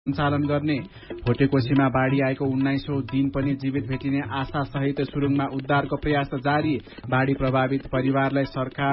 सञ्चालन गर्ने। भोटेकोशीमा बाढी आएको 19औं दिन पनि जीवित भेटिने आशा सहित सुरुङमा उद्धारको प्रयास जारी। बाढी प्रभावित परिवारलाई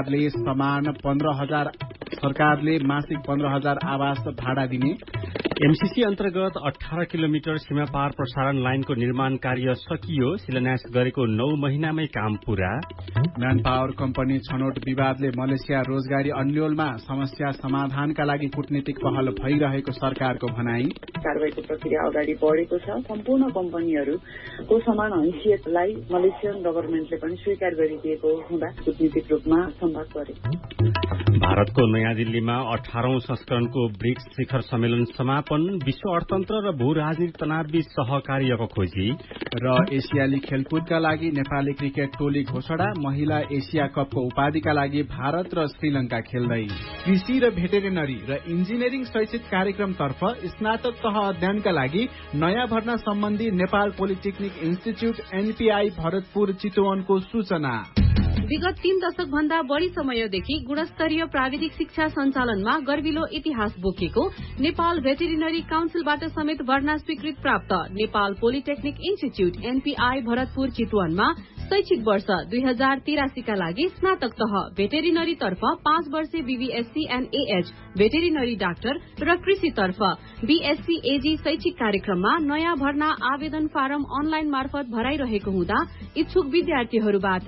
सरकारले मासिक 15,000 आवास भाडा दिने। एमसीसी अन्तर्गत 18 किलोमिटर सीमापार प्रसारण लाइनको निर्माण कार्य सकियो। शिलान्यास गरेको 9 महिनामै काम पूरा। म्यान पावर कम्पनी छनौट विवादले मलेसिया रोजगारी अन्यलमा समस्या समाधानका लागि कूटनीतिक पहल भइरहेको सरकारको भनाई। कारबाहीको प्रक्रिया अगाडि बढेको छ। सम्पूर्ण कम्पनीहरूको समान हैसियतलाई मलेसियन गभर्मेन्टले पनि स्वीकार गरिदिएको हुँदा कूटनीतिक रूपमा संवाद गरे। भारतको नयाँ दिल्लीमा 18औं संस्करणको ब्रिक्स शिखर सम्मेलन समापन। विश्व अर्थतन्त्र र भू राजनीति तनावबीच सहकार्यको खोजी। र एसियाली खेलकुदका लागि नेपाली क्रिकेट टोली घोषणा। महिला एसिया कपको उपाधिका लागि भारत र श्रीलंका खेल्दै। कृषि र भेटेरिनरी र इन्जिनियरिङ शैक्षिक कार्यक्रमतर्फ स्नातक तह अध्ययनका लागि नयाँ भर्ना सम्बन्धी Nepal polytechnic institute NPI Bharatpur चितवनको सूचना। विगत 3 दशक भन्दा बढ़ी समयदेखि गुणस्तरीय प्राविधिक शिक्षा सञ्चालनमा गर्विलो इतिहास बोकेको नेपाल भेटेरिनरी काउन्सिलबाट समेत भर्ना स्वीकृत प्राप्त Nepal polytechnic institute NPI Bharatpur चितवनमा शैक्षिक वर्ष 2083 का लागि स्नातक तह भेटेरिनरी तर्फ 5 वर्षे BVSc and AH veterinary doctor र कृषि तर्फ बीएससी एजी शैक्षिक कार्यक्रममा नयाँ भर्ना आवेदन फारम अनलाइन मार्फत भराइरहेको हुँदा इच्छुक विद्यार्थीहरूबाट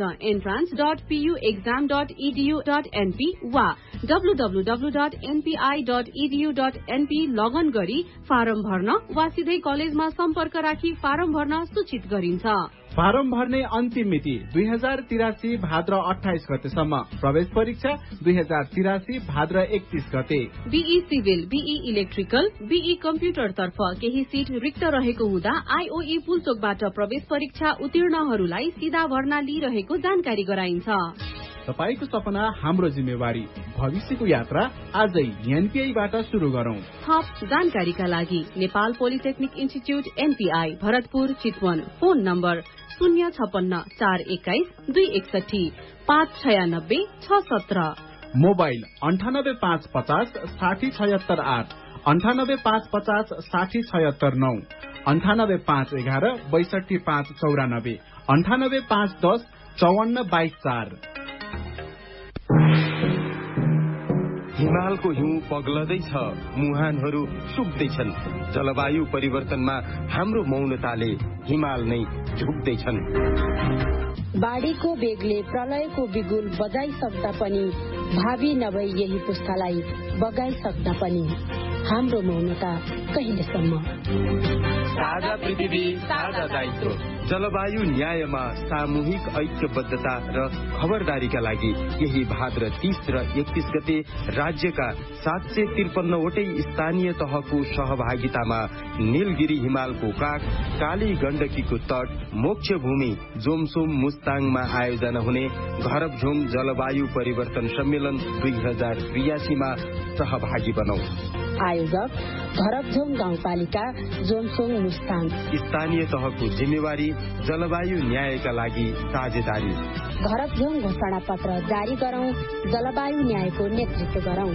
entrance.puexam.edu.np वा www.npi.edu.np लगन गरी फारम भर्न वा सिधै कलेजमा सम्पर्क राखी फारम भर्न सूचित गरिन्छ। फारम भर्ने अन्तिम मिति 2083 भाद्र 28 गतेसम्म। प्रवेश परीक्षा 2083 भाद्र 31 गते। Be civil, be electrical, be computer तर्फ केही सीट रिक्त रहेको हुँदा आईओई पुलचोकबाट प्रवेश परीक्षा उत्तीर्णहरूलाई सीधा भर्ना लिइरहेको जानकारी गराइन्छ। तपाईको सपना हाम्रो जिम्मेवारी। भविष्यको यात्रा आजै एनपीआईबाट शुरू गरौं। थप जानकारीका लागि Nepal polytechnic institute NPI Bharatpur Chitwan. Phone number 056 421 261 596 617। Mobile 98550 60768 98550 60769 98511 62594 98510 5422 4। हिमालको हिउँ पग्लदैछ, मुहानहरू सुक्दैछन्। जलवायु परिवर्तनमा हाम्रो मौनताले हिमाल नै झुक्दैछन्। बाढीको बेगले प्रलयको बिगुल बजाइसक्दा पनि, भावी नभई यही पुस्तालाई बगाइसक्दा पनि हाम्रो मौनता कहिलेसम्म? साझा पृथ्वी, साझा दायित्व। जलवायु न्यायमा सामूहिक ऐक्यबद्धता र खबरदारीका लागि यही भाद्र 30 र 31 गते राज्यका 753 वटै स्थानीय तहको सहभागितामा नीलगिरी हिमालको काख, काली गण्डकीको तट, मोक्ष भूमि जोमसोम मुस्ताङमा आयोजना हुने घरबझोम जलवायु परिवर्तन सम्मेलन 2083 मा सहभागी बनौं। आयोजक घरबझोम गाउँपालिका जोमसोङ मुस्ताङ। स्थानीय तहको जिम्मेवारी जलवायु न्यायका लागि साझेदारी। घरबझोम घोषणा पत्र जारी गरौं, जलवायु न्यायको नेतृत्व गरौं।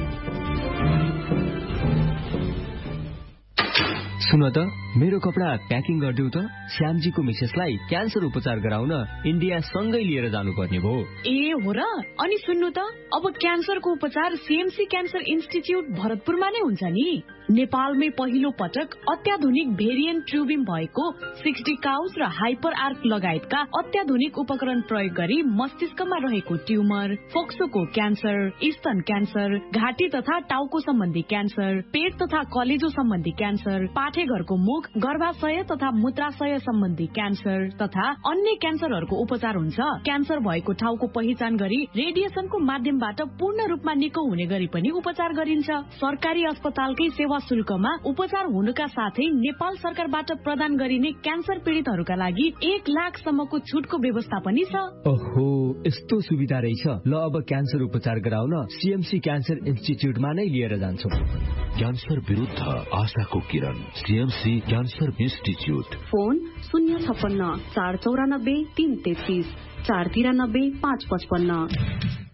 सुन त, मेरो कपडा प्याकिङ गरिदेऊ त। श्यामजीको मिसेसलाई क्यान्सर उपचार गराउन इन्डिया सँगै लिएर जानुपर्ने भयो। ए हो र? अनि सुन्नु त, अब क्यान्सरको उपचार सीएमसी क्यान्सर इन्स्टिच्यूट भरतपुरमा नै हुन्छ नि। नेपालमै पहिलो पटक अत्याधुनिक भेरिएन्ट ट्युबिम भएको 60 काउस र हाइपर आर्क लगायतका अत्याधुनिक उपकरण प्रयोग गरी मस्तिष्कमा रहेको ट्युमर, फोक्सोको क्यान्सर, स्तन क्यान्सर, घाँटी तथा टाउको सम्बन्धी क्यान्सर, पेट तथा कलेजो सम्बन्धी क्यान्सर, पाठेघरको मुख, गर्भाशय तथा मूत्राशय सम्बन्धी क्यान्सर तथा अन्य क्यान्सरहरूको उपचार हुन्छ। क्यान्सर भएको ठाउँको पहिचान गरी रेडिएसनको माध्यमबाट पूर्ण रूपमा निको हुने गरी पनि उपचार गरिन्छ। सरकारी अस्पतालकै सेवा शुल्कमा उपचार हुनुका साथै नेपाल सरकारबाट प्रदान गरिने क्यान्सर पीडितहरूका लागि 1 लाखसम्मको छुटको व्यवस्था पनि छ। ओहो, यस्तो सुविधा रहेछ। ल, अब क्यान्सर उपचार गराउन सीएमसी क्यान्सर इन्स्टिच्यूटमा नै लिएर जान्छौं। क्यान्सर विरुद्ध आशाको किरण, CMC cancer institute. Phone 056 494 333 493 555।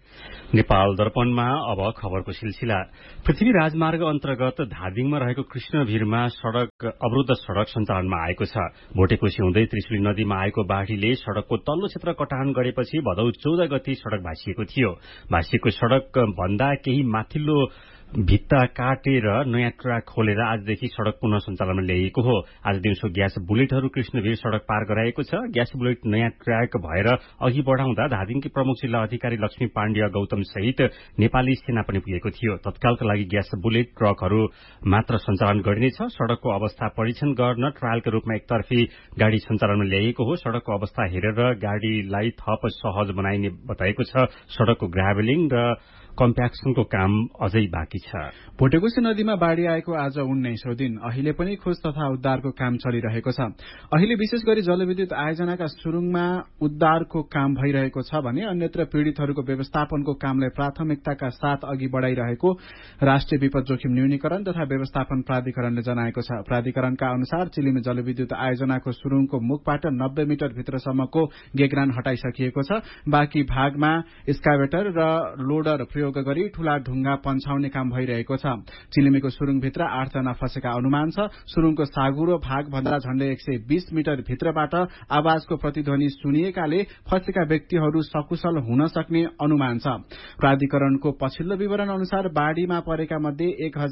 Nepal दर्पणमा अब खबरको सिलसिला। पृथ्वी राजमार्ग अन्तर्गत धादिङमा रहेको कृष्णभिरमा अवरुद्ध सड़क सञ्चालनमा आएको छ। भोटेकोशी हुँदै त्रिशुली नदीमा आएको बाढ़ीले सड़कको तल्लो क्षेत्र कटान गरेपछि भदौ 14 गते सड़क भाँसिएको थियो। भाँसिएको सड़क भन्दा केही माथिल्लो भित्ता काटेर नयाँ ट्र्याक खोलेर आजदेखि सड़क पुनः सञ्चालनमा ल्याइएको हो। आज दिउँसो ग्यास बुलेटहरू कृष्णभिर सड़क पार गराएको छ। ग्यास बुलेट नयाँ ट्र्याक भएर अघि बढ़ाउँदा धादिङकी प्रमुख जिल्ला अधिकारी लक्ष्मी पाण्डेय गौतम सहित नेपाली सेना पनि पुगेको थियो। तत्कालका लागि ग्यास बुलेट ट्रकहरू मात्र सञ्चालन गरिनेछ। सड़कको अवस्था परीक्षण गर्न ट्रायलका रूपमा एकतर्फी गाड़ी सञ्चालनमा ल्याइएको हो। सड़कको अवस्था हेरेर गाड़ीलाई थप सहज बनाइने बताएको छ। सड़कको ग्राभेलिङ र कम्प्याक्सनको काम अझै बाँकी छ। भोटेकोशी नदीमा बाढ़ी आएको आज 19औं दिन। अहिले पनि खोज तथा उद्धारको काम चलिरहेको छ। अहिले विशेष गरी जलविद्युत आयोजनाका सुरुङमा उद्धारको काम भइरहेको छ भने अन्यत्र पीड़ितहरूको व्यवस्थापनको कामलाई प्राथमिकताका साथ अघि बढ़ाइरहेको राष्ट्रिय विपद जोखिम न्यूनीकरण तथा व्यवस्थापन प्राधिकरणले जनाएको छ। प्राधिकरणका अनुसार चिलिमे जलविद्युत आयोजनाको सुरुङको मुखबाट 90 मिटर भित्रसम्मको गेगरान हटाइसकिएको छ। बाँकी भागमा एक्सकाभेटर र लोडर प्रयोग गरी ठूला ढुङ्गा पन्छाउने काम भइरहेको छ। चिलिमेको सुरुङभित्र 8 जना फँसेका अनुमान छ। सुरुङको साँगुरो भाग भन्दा झण्डै 120 मिटर भित्रबाट आवाजको प्रतिध्वनि सुनिएकाले फँसेका व्यक्तिहरू सकुशल हुन सक्ने अनुमान छ। प्राधिकरणको पछिल्लो विवरण अनुसार बाढ़ीमा परेका मध्ये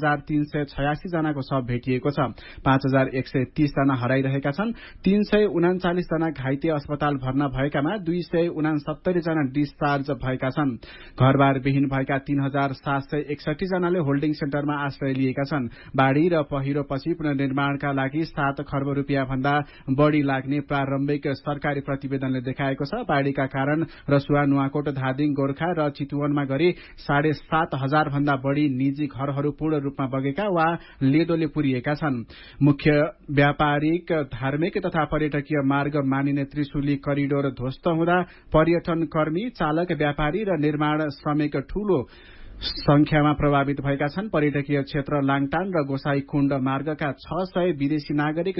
1386 जनाको शव भेटिएको छ। 5130 जना हराइरहेका छन्। 339 जना घाइते अस्पताल भर्ना भएकामा 269 जना डिस्चार्ज भएका छन्। घरबार विहीन भएका 3761 जनाले होल्डिङ सेन्टरमा आश्रय लिएका छन्। बाढ़ी र पहिरोपछि पुनर्निर्माणका लागि 7 खर्ब रुपियाँ भन्दा बढ़ी लाग्ने प्रारम्भिक सरकारी प्रतिवेदनले देखाएको छ। बाढ़ीका कारण रसुवा, नुवाकोट, धादिङ, गोर्खा र चितवनमा गरी 7,500 भन्दा बढ़ी निजी घरहरू पूर्ण रूपमा बगेका वा लेदोले पुरिएका छन्। मुख्य व्यापारिक, धार्मिक तथा पर्यटकीय मार्ग मानिने त्रिशुली करिडोर ध्वस्त हुँदा पर्यटन कर्मी, चालक, व्यापारी र निर्माण श्रमिक ठूलो संख्यामा प्रभावित भएका छन्। पर्यटकीय क्षेत्र लाङटाङ र गोसाईकुण्ड मार्गका 600 विदेशी नागरिक,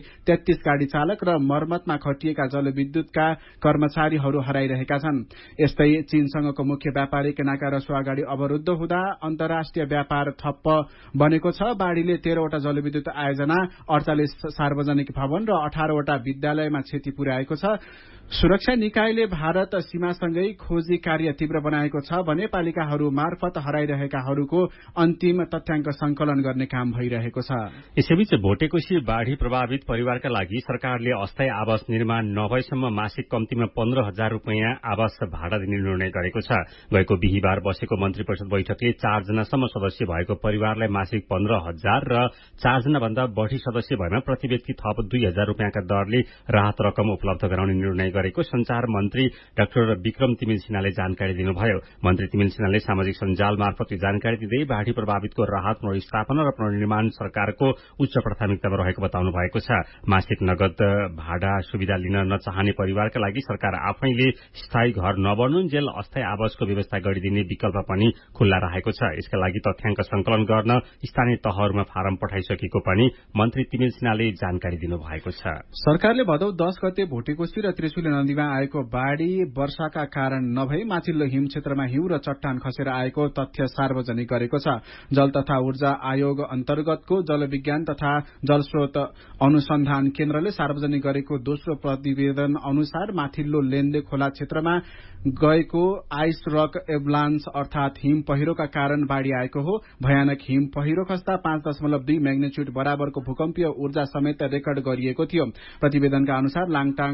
233 गाड़ी चालक र मर्मतमा खटिएका जलविद्युतका कर्मचारीहरू हराइरहेका छन्। यस्तै चीनसँगको मुख्य व्यापारिक नाका रसुवा गाड़ी अवरूद्ध हुँदा अन्तर्राष्ट्रिय व्यापार ठप्प बनेको छ। बाढ़ीले 13 वटा जलविद्युत आयोजना, 48 सार्वजनिक भवन र 18 वटा विद्यालयमा क्षति पुर्याएको छ। सुरक्षा निकायले भारत सीमासँगै खोजी कार्य तीव्र बनाएको छ भने पालिकाहरू मार्फत हराइरहेकाहरूको अन्तिम तथ्याङ्क संकलन गर्ने काम भइरहेको छ। यसैबीच भोटेकोशी बाढ़ी प्रभावित परिवारका लागि सरकारले अस्थायी आवास निर्माण नभएसम्म मासिक कम्तीमा 15,000 रुपियाँ आवास भाडा दिने निर्णय गरेको छ। गएको बिहीबार बसेको मन्त्री परिषद बैठकले 4 जनासम्म सदस्य भएको परिवारलाई मासिक 15,000 र 4 जना भन्दा बढ़ी सदस्य भएमा प्रति व्यक्ति थप 2,000 रुपियाँका दरले राहत रकम उपलब्ध गराउने निर्णय गरेको संचार मन्त्री डाक्टर विक्रम तिमिल सिन्हाले जानकारी दिनुभयो। मन्त्री तिमिल सिन्हाले सामाजिक सञ्जाल मार्फत यो जानकारी दिँदै बाढ़ी प्रभावितको राहत, पुनर्स्थापना र पुनर्निर्माण सरकारको उच्च प्राथमिकतामा रहेको बताउनु भएको छ। मासिक नगद भाडा सुविधा लिन नचाहने परिवारका लागि सरकार आफैले स्थायी घर नबनुन्जेल अस्थायी आवासको व्यवस्था गरिदिने विकल्प पनि खुल्ला रहेको छ। यसका लागि तथ्याङ्क संकलन गर्न स्थानीय तहहरूमा फारम पठाइसकेको पनि मन्त्री तिमिल सिन्हाले जानकारी दिनुभएको छ। सरकारले भदौ 10 गते भोटेकोशी र त्रिशुली नदीमा आएको बाढ़ी वर्षाका कारण नभई माथिल्लो हिम क्षेत्रमा हिउँ र चट्टान खसेर आएको तथ्य सार्वजनिक गरेको छ। जल तथा ऊर्जा आयोग अन्तर्गतको जलविज्ञान तथा जलस्रोत अनुसन्धान केन्द्रले सार्वजनिक गरेको दोस्रो प्रतिवेदन अनुसार माथिल्लो लेन्दे खोला क्षेत्रमा गएको आइस रक एभलान्स अर्थात हिम पहिरोका कारण बाढ़ी आएको हो। भयानक हिम पहिरो खस्दा 5.2 मैग्निच्युड बराबरको भूकम्पीय ऊर्जा समेत रेकर्ड गरिएको थियो। प्रतिवेदनका अनुसार लाङटाङ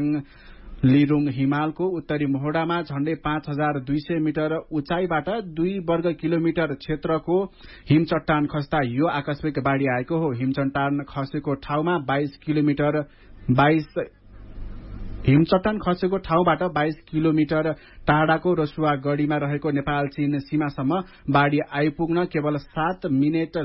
लिरुङ हिमालको उत्तरी मोहडामा झण्डै 5,200 मिटर उचाइबाट 2 वर्ग किलोमिटर क्षेत्रको हिमचट्टान खस्दा यो आकस्मिक बाढ़ी आएको हो। हिमचट्टान खसेको ठाउँमा 22 किलोमिटर टाढाको रसुवा गढ़ीमा रहेको नेपाल चीन सीमासम्म बाढ़ी आइपुग्न केवल 7 मिनेट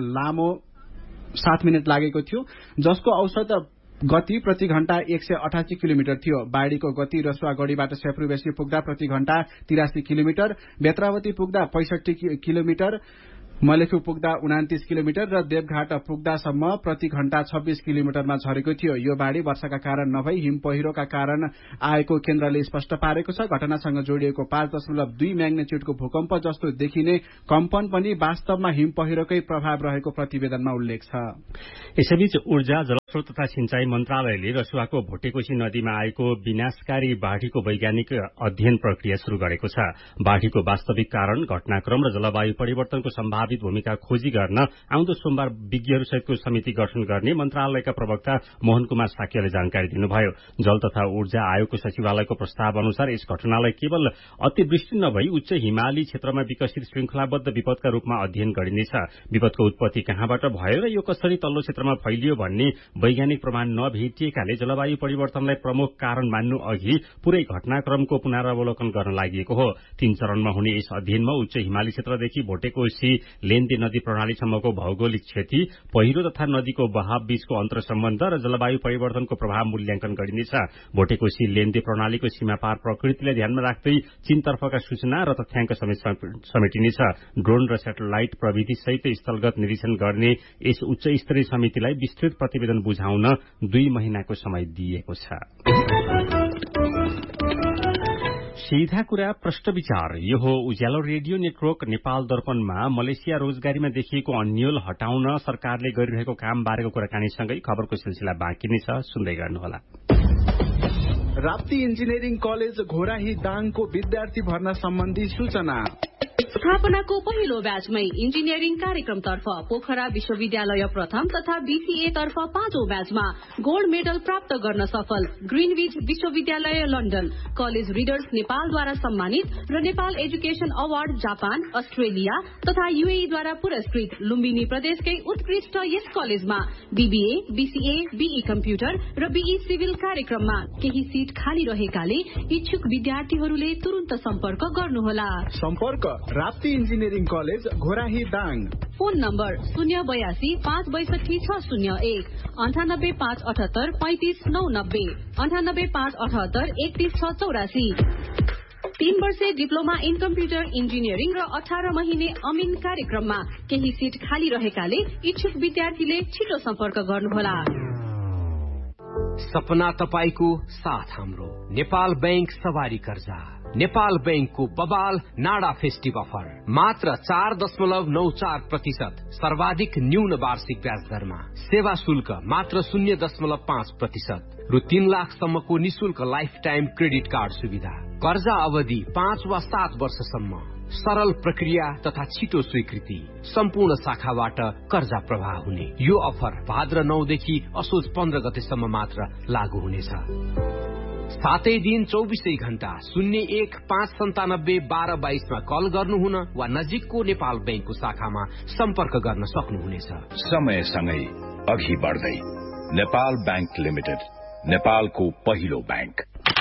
लागेको थियो, जसको औसत गति प्रति घण्टा 188 किलोमिटर थियो। बाढ़ीको गति रसुवा गढ़ीबाट सेप्रुबेसी पुग्दा प्रति घण्टा 83 किलोमिटर, बेत्रावती पुग्दा 65 किलोमिटर, मलेखु पुग्दा 29 किलोमिटर र देवघाट पुग्दासम्म प्रति घण्टा 26 किलोमिटरमा झरेको थियो। यो बाढ़ी वर्षाका कारण नभई हिम पहिरोका कारण आएको केन्द्रले स्पष्ट पारेको छ। घटनासँग जोडिएको 5.2 म्याग्नेच्युडको भूकम्प जस्तो देखिने कम्पन पनि वास्तवमा हिम पहिरोकै प्रभाव रहेको प्रतिवेदनमा उल्लेख छ। यसैबीच ऊर्जा जलस्रोत तथा सिंचाई मन्त्रालयले रसुवाको भोटेकोशी नदीमा आएको विनाशकारी बाढ़ीको वैज्ञानिक अध्ययन प्रक्रिया शुरू गरेको छ। बाढ़ीको वास्तविक कारण, घटनाक्रम र जलवायु परिवर्तनको सम्भावित भूमिका खोजी गर्न आउँदो सोमबार विज्ञहरूसहितको समिति गठन गर्ने मन्त्रालयका प्रवक्ता मोहन कुमार साक्यले जानकारी दिनुभयो। जल तथा ऊर्जा आयोगको सचिवालयको प्रस्ताव अनुसार यस घटनालाई केवल अतिवृष्टि नभई उच्च हिमाली क्षेत्रमा विकसित श्रृंखलाबद्ध विपदका रूपमा अध्ययन गरिनेछ। विपदको उत्पत्ति कहाँबाट भयो र यो कसरी तल्लो क्षेत्रमा फैलियो भन्ने वैज्ञानिक प्रमाण नभेटिएकाले जलवायु परिवर्तनलाई प्रमुख कारण मान्नु अघि पूरै घटनाक्रमको पुनरावलोकन गर्न लागि हो। 3 चरणमा हुने यस अध्ययनमा उच्च हिमाली क्षेत्रदेखि भोटेकोशी लेन्दे नदी प्रणालीसम्मको भौगोलिक क्षति, पहिरो तथा नदीको बहाव बीचको अन्तर सम्बन्ध र जलवायु परिवर्तनको प्रभाव मूल्याङ्कन गरिनेछ। भोटेकोशी लेन्दे प्रणालीको सीमापार प्रकृतिलाई ध्यानमा राख्दै 3 तर्फका सूचना र तथ्याङ्क समेटिनेछ। ड्रोन र सेटेलाइट प्रविधि सहित स्थलगत निरीक्षण गर्ने यस उच्च स्तरीय समितिलाई विस्तृत प्रतिवेदन बुझाउन 2 महिनाको समय दिएको छ। सीधा कुरा प्रश्न विचार। यो हो उज्यालो रेडियो नेटवर्क नेपाल दर्पणमा मलेसिया रोजगारीमा देखिएको अन्यल हटाउन सरकारले गरिरहेको काम बारेको कुराकानीसँगै खबरको सिलसिला बाँकी नै छ, सुन्दै गर्नुहोला। राप्ती इन्जिनियरिङ कलेज घोराही दाङको विद्यार्थी भर्ना सम्बन्धी सूचना। स्थापनाको पहिलो ब्याचमै इन्जिनियरिङ कार्यक्रमतर्फ पोखरा विश्वविद्यालय प्रथम तथा बीसीए तर्फ 5औं ब्याचमा गोल्ड मेडल प्राप्त गर्न सफल ग्रीनविच विश्वविद्यालय लन्डन, कलेज रिडर्स नेपालद्वारा सम्मानित र Nepal education award Japan, Australia तथा यूएईद्वारा पुरस्कृत लुम्बिनी प्रदेशकै उत्कृष्ट यस कलेजमा बीबीए, बीसीए, बीई कम्प्युटर र बीई सिभिल कार्यक्रममा केही सीट खाली रहेकाले इच्छुक विद्यार्थीहरूले तुरन्त सम्पर्क गर्नुहोला। सम्पर्क Rapti engineering college Ghorahi Dang. Phone number 082 562 601 98 578 35 990 98 578 31 684। 3 वर्षे डिप्लोमा इन कम्प्युटर इन्जिनियरिङ र 18 महिने अमिन कार्यक्रममा केही सीट खाली रहेकाले इच्छुक विद्यार्थीले छिटो सम्पर्क गर्नुहोला। सपना तपाईको साथ हाम्रो नेपाल बैंक सवारी कर्जा। नेपाल बैंकको बबाल नाडा फेस्टिभ अफर मात्र 4.94% सर्वाधिक न्यून वार्षिक ब्याज दरमा, सेवा शुल्क मात्र 0.5% रु 3 लाखसम्मको निशुल्क लाइफ टाइम क्रेडिट कार्ड सुविधा, कर्जा अवधि 5 वा 7 वर्षसम्म, सरल प्रक्रिया तथा छिटो स्वीकृति, सम्पूर्ण शाखाबाट कर्जा प्रवाह हुने। यो अफर भाद्र 9 देखि असोज 15 गतेसम्म मात्र लागू हुनेछ। 7 दिन 24 घण्टा 01 597 1222 मा कल गर्नुहुन वा नजिकको नेपाल बैंकको शाखामा सम्पर्क गर्न सक्नुहुनेछ। समयसँगै अघि बढ्दै नेपाल बैंक लिमिटेड, नेपालको पहिलो बैंक।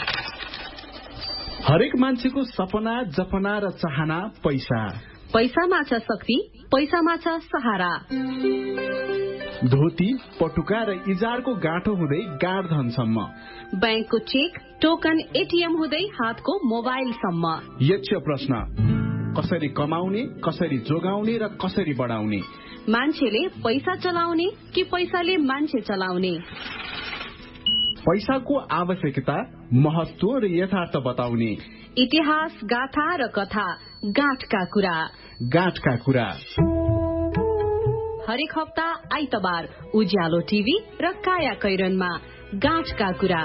हरेक मान्छेको सपना, जपना र चाहना पैसा। पैसामा छ शक्ति, पैसामा छ सहारा। धोती, पटुका र इजारको गाँठो हुँदै गाड धनसम्म, बैंकको चेक, टोकन, एटीएम हुँदै हातको मोबाइलसम्म। यक्ष प्रश्न, कसरी कमाउने, कसरी जोगाउने र कसरी बढाउने? मान्छेले पैसा चलाउने कि पैसाले मान्छे चलाउने? पैसाको आवश्यकता, महत्व र यथार्थ बताउने। इतिहास, गाथा र कथा, गाँठका कुरा। गाँठका कुरा हरेक हप्ता आइतबार उज्यालो टिभी र काया कैरनमा गाँठका कुरा।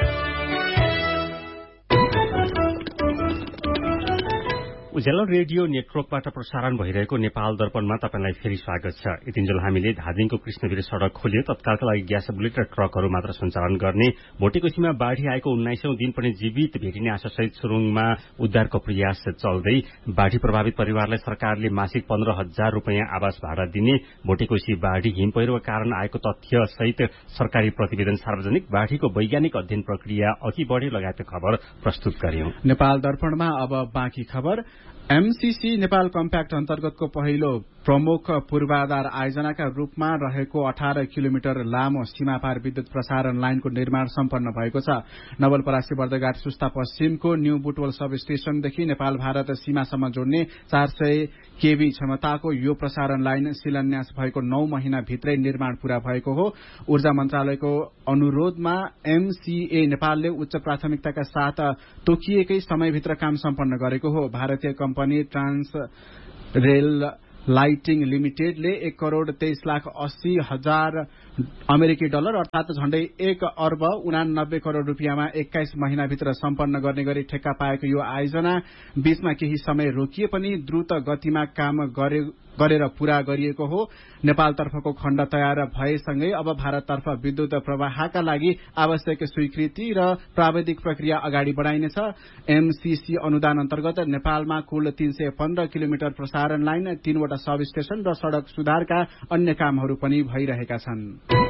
उज्यालो रेडियो नेटवर्कबाट प्रसारण भइरहेको नेपाल दर्पणमा तपाईलाई फेरि स्वागत छ। यतिन्जेल हामीले धादिङको कृष्णवीर सड़क खोलियो, तत्कालका लागि ग्यास बुलेट र ट्रकहरू मात्र सञ्चालन गर्ने, भोटेकोशीमा बाढ़ी आएको 19औं दिन पनि जीवित भेटिने आशासहित सुरुङमा उद्धारको प्रयास चल्दै, बाढ़ी प्रभावित परिवारलाई सरकारले मासिक 15,000 रुपियाँ आवास भाडा दिने, भोटेकोशी बाढ़ी हिम पहिरोका कारण आएको तथ्य सहित सरकारी प्रतिवेदन सार्वजनिक, बाढ़ीको वैज्ञानिक अध्ययन प्रक्रिया अघि बढे लगायतका खबर प्रस्तुत गर्यौं। नेपाल दर्पणमा अब बाँकी खबर। एमसीसी नेपाल कम्प्याक्ट अन्तर्गतको पहिलो प्रमुख पूर्वाधार आयोजनाका रूपमा रहेको 18 किलोमिटर लामो सीमापार विद्युत प्रसारण लाइनको निर्माण सम्पन्न भएको छ। नवलपरासी बर्दघाट सुस्ता पश्चिमको न्यू बुटवल सब स्टेशनदेखि नेपाल भारत सीमासम्म जोड्ने 400 केभी क्षमताको यो प्रसारण लाइन शिलान्यास भएको 9 महिनाभित्रै निर्माण पूरा भएको हो। ऊर्जा मन्त्रालयको अनुरोधमा एमसीए नेपालले उच्च प्राथमिकताका साथ तोकिएकै समयभित्र काम सम्पन्न गरेको हो। भारतीय कम्पनी ट्रान्स रेल लाइटिङ लिमिटेडले 1,23,80,000 अमेरिकी डलर अर्थात झण्डै 1,89,00,00,000 रुपियाँमा 21 महिनाभित्र सम्पन्न गर्ने गरी ठेक्का पाएको यो आयोजना बीचमा केही समय रोकिए पनि द्रुत गतिमा काम गरेर पूरा गरिएको हो। नेपालतर्फको खण्ड तयार भएसँगै अब भारततर्फ विद्युत प्रवाहका लागि आवश्यक स्वीकृति र प्राविधिक प्रक्रिया अगाडि बढाइनेछ। एमसीसी अनुदान अन्तर्गत नेपालमा कुल 315 किलोमिटर प्रसारण लाइन, 3वटा सब स्टेशन र सड़क सुधारका अन्य कामहरू पनि भइरहेका छन्।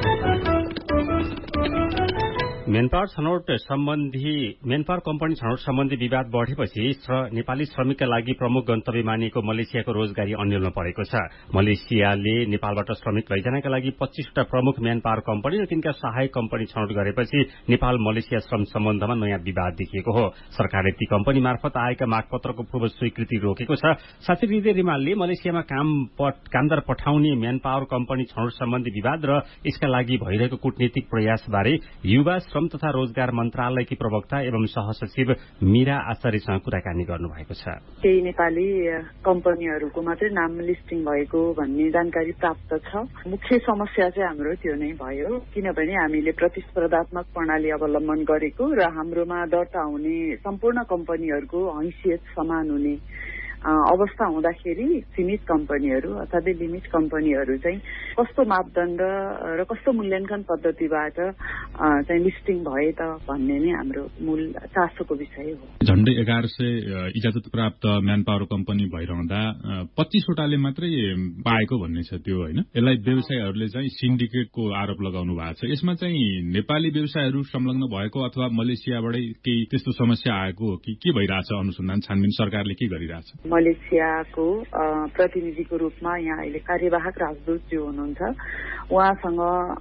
मेनपावर कम्पनी छनौट सम्बन्धी विवाद बढ़ेपछि नेपाली श्रमिकका लागि प्रमुख गन्तव्य मानिएको मलेसियाको रोजगारी अन्यलमा परेको छ। मलेसियाले नेपालबाट श्रमिक लैजानका लागि 25वटा प्रमुख म्यानपावर कम्पनी र तिनका सहायक कम्पनी छनौट गरेपछि नेपाल मलेसिया श्रम सम्बन्धमा नयाँ विवाद देखिएको हो। सरकारले ती कम्पनी मार्फत आएका मागपत्रको पूर्व स्वीकृति रोकेको छ। साथै हृदय रिमालले मलेसियामा कामदार पठाउने म्यानपावर कम्पनी छनौट सम्बन्धी विवाद र यसका लागि भइरहेको कूटनीतिक प्रयासबारे युवा श्रम तथा रोजगार मन्त्रालयकी प्रवक्ता एवं सहसचिव मीरा आचार्यसँग कुराकानी गर्नुभएको छ। केही नेपाली कम्पनीहरूको मात्रै नाम लिस्टिङ भएको भन्ने जानकारी प्राप्त छ। मुख्य समस्या चाहिँ हाम्रो त्यो नै भयो, किनभने हामीले प्रतिस्पर्धात्मक प्रणाली अवलम्बन गरेको र हाम्रोमा दर्ता हुने सम्पूर्ण कम्पनीहरूको हैसियत समान हुने अवस्था हुँदाखेरि सीमित कम्पनीहरू अथवा लिमिट कम्पनीहरू चाहिँ कस्तो मापदण्ड र कस्तो मूल्याङ्कन पद्धतिबाट चाहिँ लिस्टिङ भए त भन्ने नै हाम्रो मूल चासोको विषय हो। झण्डै 1100 इजाजत प्राप्त म्यानपावर कम्पनी भइरहँदा 25वटाले मात्रै पाएको भन्ने छ त्यो होइन। यसलाई व्यवसायीहरूले चाहिँ सिन्डिकेटको आरोप लगाउनु भएको छ। यसमा चाहिँ नेपाली व्यवसायहरू संलग्न भएको अथवा मलेसियाबाटै केही त्यस्तो समस्या आएको हो कि के भइरहेछ? अनुसन्धान छानबिन सरकारले के गरिरहेछ? मलेसियाको प्रतिनिधिको रूपमा यहाँ अहिले कार्यवाहक राजदूत जो हुनुहुन्छ उहाँसँग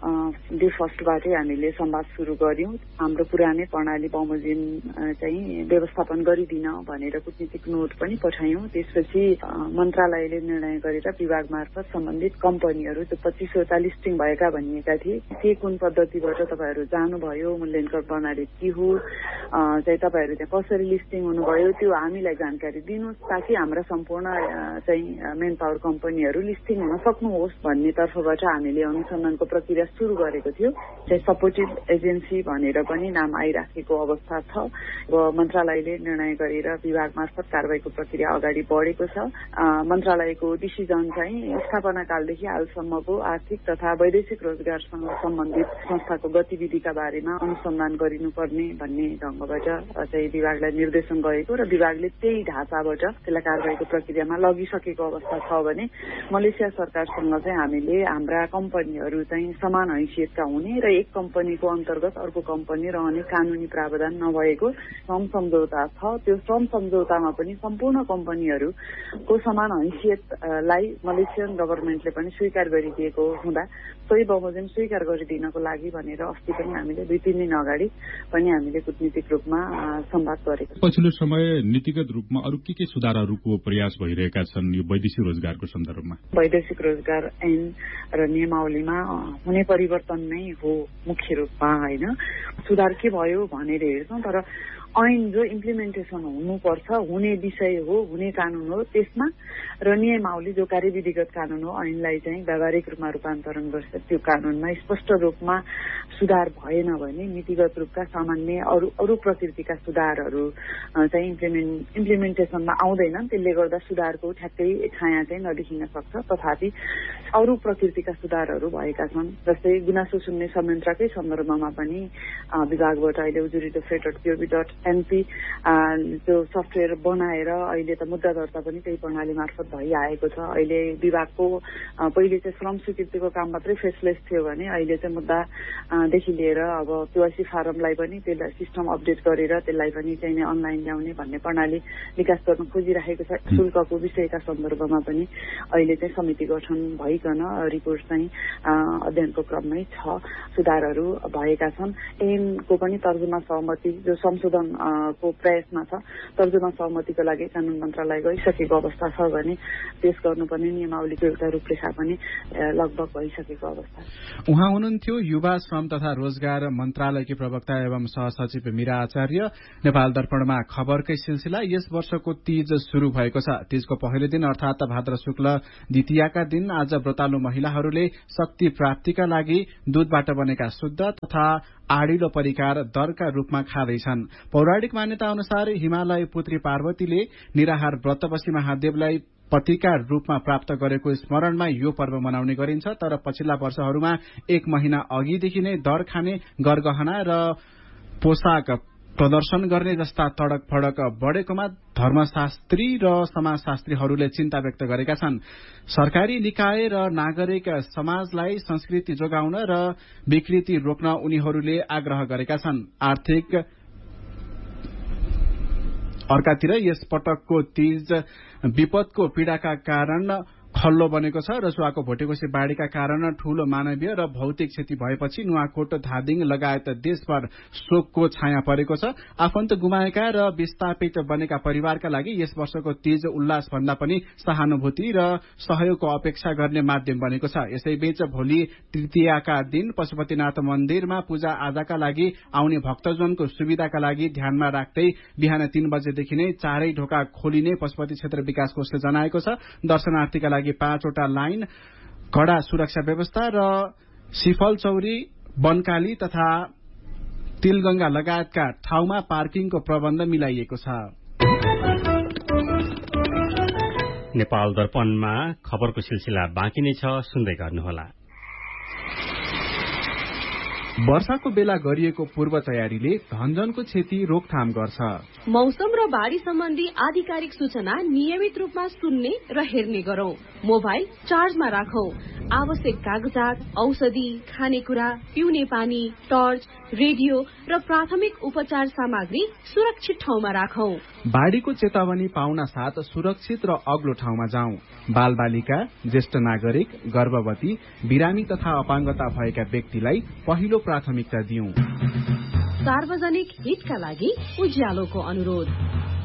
डे फर्स्टबाटै हामीले संवाद सुरु गर्यौं। हाम्रो पुरानै प्रणाली बमोजिम चाहिँ व्यवस्थापन गरिदिन भनेर कूटनीतिक नोट पनि पठायौं। त्यसपछि मन्त्रालयले निर्णय गरेर विभाग मार्फत सम्बन्धित कम्पनीहरू जो 25वटा लिस्टिङ भएका भनिएका थिए के कुन पद्धतिबाट तपाईहरू जानुभयो, मूल्याङ्कन प्रणाली के हो, चाहिँ तपाईहरू त्यहाँ कसरी लिस्टिङ हुनुभयो त्यो हामीलाई जानकारी दिनुहोस् ताकि हाम्रा सम्पूर्ण चाहिँ मेन पावर कम्पनीहरू लिस्टिङ हुन सक्नुहोस् भन्ने तर्फबाट हामीले अनुसन्धानको प्रक्रिया सुरु गरेको थियो। चाहिँ सपोर्टिभ एजेन्सी भनेर पनि नाम आइराखेको अवस्था छ। अब मन्त्रालयले निर्णय गरेर विभाग मार्फत कारबाहीको प्रक्रिया अगाडि बढेको छ। मन्त्रालयको डिसिजन चाहिँ स्थापना कालदेखि हालसम्मको आर्थिक तथा वैदेशिक रोजगारसँग सम्बन्धित संस्थाको गतिविधिका बारेमा अनुसन्धान गरिनुपर्ने भन्ने ढंगबाट चाहिँ विभागलाई निर्देशन गएको र विभागले त्यही ढाँचाबाट त्यसलाई कारबाहीको प्रक्रियामा लगिसकेको अवस्था छ भने मलेसिया सरकारसँग चाहिँ हामीले हाम्रा कम्पनीहरू चाहिँ समान हैसियतका हुने र एक कम्पनीको अन्तर्गत अर्को कम्पनी रहने कानूनी प्रावधान नभएको श्रम सम्झौता छ। त्यो श्रम सम्झौतामा पनि सम्पूर्ण कम्पनीहरूको समान हैसियतलाई मलेसियन गभर्मेन्टले पनि स्वीकार गरिदिएको हुँदा सोही बमोजिम स्वीकार गरिदिनको लागि भनेर अस्ति पनि हामीले 2-3 दिन अगाडि पनि हामीले कूटनीतिक रूपमा संवाद गरेको छौं। पछिल्लो समय नीतिगत रूपमा अरू के सुधारहरूको प्रयास भइरहेका छन् यो वैदेशिक रोजगारको सन्दर्भमा? वैदेशिक रोजगार ऐन र नियमावलीमा हुने परिवर्तन नै हो मुख्य रूपमा होइन। सुधार के भयो भनेर हेर्छौं तर ऐन जो इम्प्लिमेन्टेसन हुनुपर्छ हुने विषय हो, हुने कानून हो त्यसमा र नियमावली जो कार्यविधिगत कानून हो ऐनलाई चाहिँ व्यावहारिक रूपमा रूपान्तरण गर्छ त्यो कानूनमा स्पष्ट रूपमा सुधार भएन भने नीतिगत रूपका सामान्य अरू प्रकृतिका सुधारहरू चाहिँ इम्प्लिमेन्टेसनमा आउँदैनन्। त्यसले गर्दा सुधारको ठ्याक्कै छाया चाहिँ नदेखिन सक्छ। तथापि अरू प्रकृतिका सुधारहरू भएका छन्। जस्तै गुनासो सुन्ने संयन्त्रकै सन्दर्भमा पनि विभागबाट अहिले ujury.fed.gov.np त्यो सफ्टवेयर बनाएर अहिले त मुद्दा दर्ता पनि त्यही प्रणाली मार्फत भइआएको छ। अहिले विभागको पहिले चाहिँ श्रम स्वीकृतिको काम मात्रै फेसलेस थियो भने अहिले चाहिँ मुद्दादेखि लिएर अब केवाइसी फारमलाई पनि त्यसलाई सिस्टम अपडेट गरेर त्यसलाई पनि चाहिँ नै अनलाइन ल्याउने भन्ने प्रणाली विकास गर्न खोजिरहेको छ। शुल्कको विषयका सन्दर्भमा पनि अहिले चाहिँ समिति गठन भइकन रिपोर्ट चाहिँ अध्ययनको क्रममै छ। सुधारहरू भएका छन्। ऐनको पनि तर्जुमा सहमति जो संशोधनको प्रयासमा छ, तर्जुमा सहमतिको लागि कानून मन्त्रालय गइसकेको अवस्था छ भने पेश गर्नुपर्ने नियमावलीको एउटा रूपरेखा पनि लगभग भइसकेको अवस्था। उहाँ हुनुहुन्थ्यो युवा श्रम तथा रोजगार मन्त्रालयकी प्रवक्ता एवं सहसचिव मीरा आचार्य। नेपाल दर्पणमा खबरकै सिलसिला। यस वर्षको तीज शुरू भएको छ। तीजको पहिलो दिन अर्थात भाद्र शुक्ल द्वितीयाका दिन आज व्रतालु महिलाहरूले शक्ति प्राप्तिका लागि दूधबाट बनेका शुद्ध तथा आडिलो परिकार दरका रूपमा खाँदैछन्। पौराणिक मान्यता अनुसार हिमालय पुत्री पार्वतीले निराहार व्रत बसी महादेवलाई पतिका रूपमा प्राप्त गरेको स्मरणमा यो पर्व मनाउने गरिन्छ। तर पछिल्ला वर्षहरूमा 1 महिना अघिदेखि नै दर खाने, गरगहना र पोसाक प्रदर्शन गर्ने जस्ता तडक फडक बढेकोमा धर्मशास्त्री र समाजशास्त्रीहरूले चिन्ता व्यक्त गरेका छन्। सरकारी निकाय र नागरिक समाजलाई संस्कृति जोगाउन र विकृति रोक्न उनीहरूले आग्रह गरेका छन्। अर्कातिर यस पटकको तीज विपदको पीड़ाका कारण खल्लो बनेको छ। रसुवाको भोटेकोशी बाढ़ीका कारण ठूलो मानवीय र भौतिक क्षति भएपछि नुवाकोट, धादिङ लगायत देशभर शोकको छाया परेको छ। आफन्त गुमाएका र विस्थापित बनेका परिवारका लागि यस वर्षको तीज उल्लास भन्दा पनि सहानुभूति र सहयोगको अपेक्षा गर्ने माध्यम बनेको छ। यसैबीच भोलि तृतीयाका दिन पशुपतिनाथ मन्दिरमा पूजा आजाका लागि आउने भक्तजनको सुविधाका लागि ध्यानमा राख्दै बिहान 3 बजेदेखि नै चारै ढोका खोलिने पशुपति क्षेत्र विकास कोषले जनाएको छ। दर्शनार्थीका लागि 5 वटा लाइन, कड़ा सुरक्षा व्यवस्था र सिफलचौरी, बनकाली तथा तिलगंगा लगायतका ठाउँमा पार्किङको प्रबन्ध मिलाइएको छ। नेपाल दर्पणमा खबरको सिलसिला बाँकी नै छ, सुन्दै गर्नुहोला। वर्षाको बेला गरिएको पूर्व तयारीले धनजनको क्षति रोकथाम गर्छ। मौसम र बाढ़ी सम्बन्धी आधिकारिक सूचना नियमित रूपमा सुन्ने र हेर्ने गरौं। मोबाइल चार्जमा राखौं। आवश्यक कागजात, औषधि, खानेकुरा, पिउने पानी, टर्च, रेडियो र प्राथमिक उपचार सामग्री सुरक्षित ठाउँमा राखौं। बाढ़ीको चेतावनी पाउन साथ सुरक्षित र अग्लो ठाउँमा जाउँ। बालबालिका, ज्येष्ठ नागरिक, गर्भवती, बिरामी तथा अपाङ्गता भएका व्यक्तिलाई पहिलो प्राथमिकता दिउँ। सार्वजनिक हितका लागि उज्यालोको अनुरोध।